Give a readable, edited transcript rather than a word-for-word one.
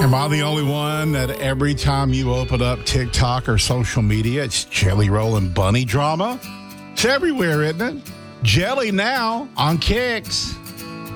Am I the only one that every time you open up TikTok or social media, it's Jelly Roll and Bunny drama? It's everywhere, isn't it? Jelly now on Kicks.